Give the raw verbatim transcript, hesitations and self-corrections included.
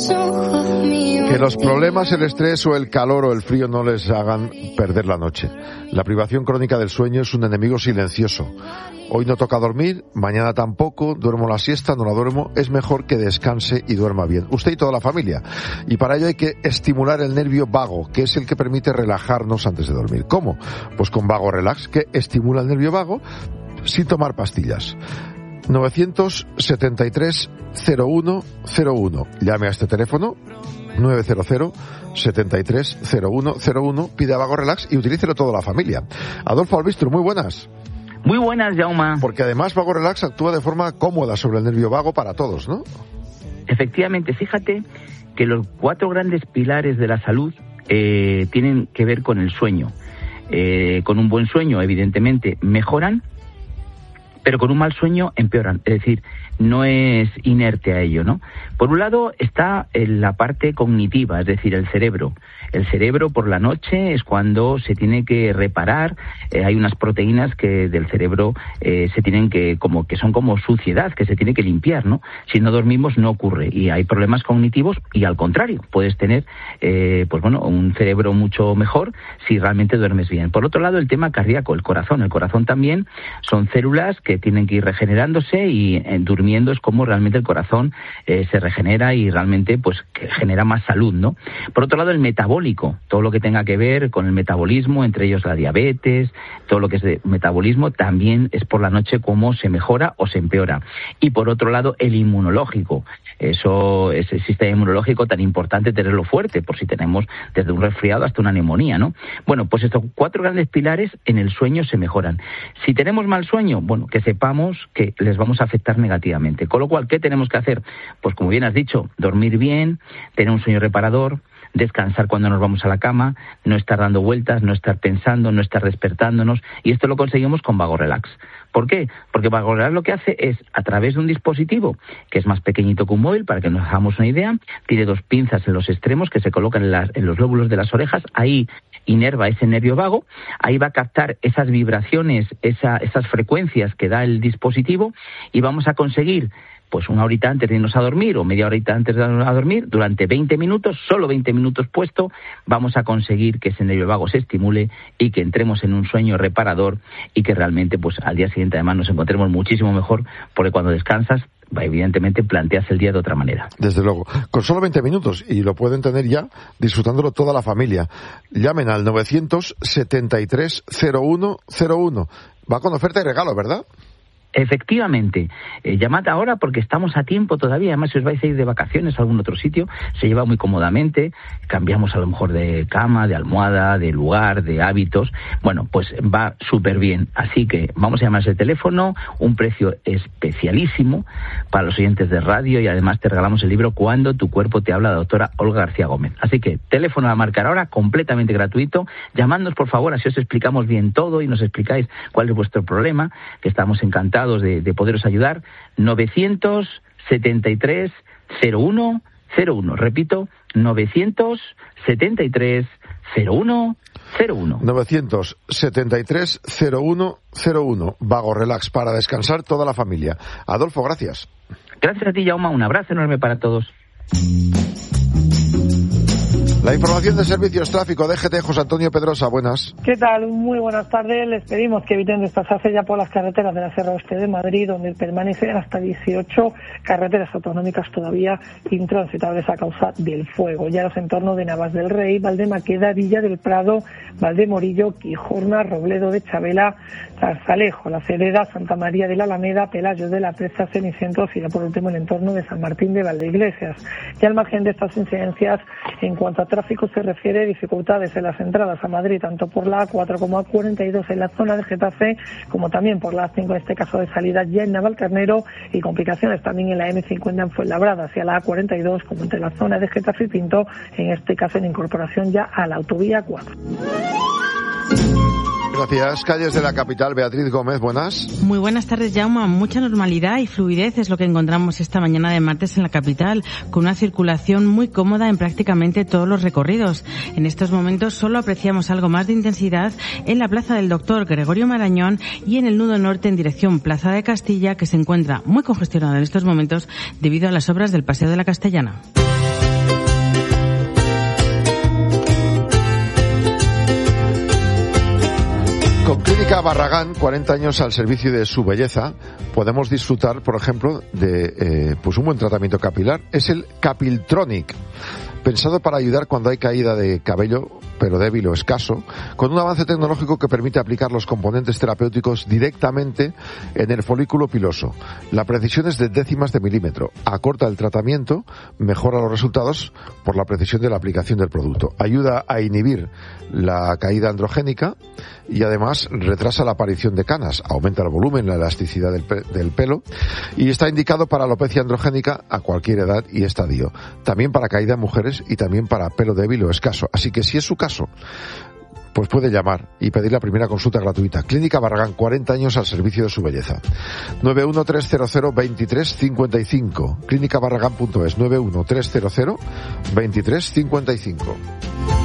Que los problemas, el estrés o el calor o el frío no les hagan perder la noche. La privación crónica del sueño es un enemigo silencioso. Hoy no toca dormir, mañana tampoco, duermo la siesta, no la duermo. Es mejor que descanse y duerma bien. Usted y toda la familia. Y para ello hay que estimular el nervio vago, que es el que permite relajarnos antes de dormir. ¿Cómo? Pues con Vago Relax, que estimula el nervio vago sin tomar pastillas. novecientos setenta y tres cero uno cero uno. Llame a este teléfono novecientos setenta y tres cero uno cero uno, pide a Vago Relax y utilícelo toda la familia. Adolfo Albistro, muy buenas. Muy buenas, Jaume. Porque además Vago Relax actúa de forma cómoda sobre el nervio vago para todos, ¿no? Efectivamente, fíjate que los cuatro grandes pilares de la salud eh, tienen que ver con el sueño. Eh, con un buen sueño, evidentemente, mejoran, pero con un mal sueño empeoran. Es decir, no es inerte a ello, ¿no? Por un lado está en la parte cognitiva, es decir, el cerebro. El cerebro por la noche es cuando se tiene que reparar, eh, hay unas proteínas que del cerebro eh, se tienen que, como que son como suciedad, que se tiene que limpiar, ¿no? Si no dormimos no ocurre y hay problemas cognitivos y al contrario, puedes tener, eh, pues bueno, un cerebro mucho mejor si realmente duermes bien. Por otro lado, el tema cardíaco, el corazón. El corazón también son células que tienen que ir regenerándose y eh, durmiendo es como realmente el corazón eh, se regenera y realmente pues que genera más salud, ¿no? Por otro lado, el metabolismo, todo lo que tenga que ver con el metabolismo, entre ellos la diabetes, todo lo que es de metabolismo, también es por la noche cómo se mejora o se empeora. Y por otro lado, el inmunológico. Eso, ese sistema inmunológico tan importante tenerlo fuerte, por si tenemos desde un resfriado hasta una neumonía, ¿no? Bueno, pues estos cuatro grandes pilares en el sueño se mejoran. Si tenemos mal sueño, bueno, que sepamos que les vamos a afectar negativamente. Con lo cual, ¿qué tenemos que hacer? Pues como bien has dicho, dormir bien, tener un sueño reparador, descansar cuando nos vamos a la cama, no estar dando vueltas, no estar pensando, no estar despertándonos, y esto lo conseguimos con Vago Relax. ¿Por qué? Porque Vago Relax lo que hace es, a través de un dispositivo que es más pequeñito que un móvil, para que nos hagamos una idea, tiene dos pinzas en los extremos que se colocan en, las, en los lóbulos de las orejas, ahí inerva ese nervio vago, ahí va a captar esas vibraciones, esa, esas frecuencias que da el dispositivo y vamos a conseguir pues una horita antes de irnos a dormir o media horita antes de irnos a dormir, durante veinte minutos, solo veinte minutos puesto, vamos a conseguir que ese nervio vago se estimule y que entremos en un sueño reparador y que realmente pues al día siguiente además nos encontremos muchísimo mejor, porque cuando descansas evidentemente planteas el día de otra manera. Desde luego, con solo veinte minutos, y lo pueden tener ya disfrutándolo toda la familia. Llamen al novecientos setenta y tres cero uno cero uno. Va con oferta y regalo, ¿verdad? Efectivamente, eh, llamad ahora porque estamos a tiempo todavía. Además, si os vais a ir de vacaciones a algún otro sitio, se lleva muy cómodamente. Cambiamos a lo mejor de cama, de almohada, de lugar, de hábitos. Bueno, pues va súper bien. Así que vamos a llamar ese teléfono, un precio especialísimo para los oyentes de radio y además te regalamos el libro Cuando tu cuerpo te habla, de la doctora Olga García Gómez. Así que teléfono a marcar ahora, completamente gratuito. Llamadnos, por favor, así os explicamos bien todo y nos explicáis cuál es vuestro problema, que estamos encantados De, de poderos ayudar. Novecientos setenta y tres cero uno cero uno. Repito, novecientos setenta y tres cero uno cero uno. novecientos setenta y tres cero uno cero uno. Vago Relax, para descansar toda la familia. Adolfo, gracias. Gracias a ti, Jaume. Un abrazo enorme para todos. La información de Servicios Tráfico, D G T, José Antonio Pedrosa, buenas. ¿Qué tal? Muy buenas tardes. Les pedimos que eviten desplazarse ya por las carreteras de la Sierra Oeste de Madrid, donde permanecen hasta dieciocho carreteras autonómicas todavía intransitables a causa del fuego. Ya los entornos de Navas del Rey, Valdemaqueda, Villa del Prado, Valdemorillo, Quijorna, Robledo de Chabela, Zarzalejo, La Cereda, Santa María de la Alameda, Pelayos de la Presa, Cenicientos y ya por último el entorno de San Martín de Valdeiglesias. Ya al margen de estas incidencias, en cuanto a tráfico se refiere, dificultades en las entradas a Madrid, tanto por la A cuatro como A cuarenta y dos en la zona de Getafe, como también por la A cinco, en este caso de salida ya en Navalcarnero, y complicaciones también en la eme cincuenta en Fuenlabrada, hacia la A cuarenta y dos, como entre la zona de Getafe y Pinto, en este caso en incorporación ya a la autovía cuatro. Gracias. Calles de la capital, Beatriz Gómez, buenas. Muy buenas tardes, Jaume. Mucha normalidad y fluidez es lo que encontramos esta mañana de martes en la capital, con una circulación muy cómoda en prácticamente todos los recorridos. En estos momentos solo apreciamos algo más de intensidad en la Plaza del Doctor Gregorio Marañón y en el nudo norte en dirección Plaza de Castilla, que se encuentra muy congestionado en estos momentos debido a las obras del Paseo de la Castellana. Clínica Barragán, cuarenta años al servicio de su belleza. Podemos disfrutar, por ejemplo, de eh, pues un buen tratamiento capilar. Es el Capiltronic, pensado para ayudar cuando hay caída de cabello, pero débil o escaso, con un avance tecnológico que permite aplicar los componentes terapéuticos directamente en el folículo piloso. La precisión es de décimas de milímetro. Acorta el tratamiento, mejora los resultados por la precisión de la aplicación del producto. Ayuda a inhibir la caída androgénica y además retrasa la aparición de canas, aumenta el volumen, la elasticidad del, pe- del pelo, y está indicado para alopecia androgénica a cualquier edad y estadio. También para caída en mujeres y también para pelo débil o escaso. Así que si es su caso, pues puede llamar y pedir la primera consulta gratuita. Clínica Barragán, cuarenta años al servicio de su belleza. nueve uno tres cero cero veintitrés cincuenta y cinco. clínica barragán punto es. nueve uno tres cero cero veintitrés cincuenta y cinco.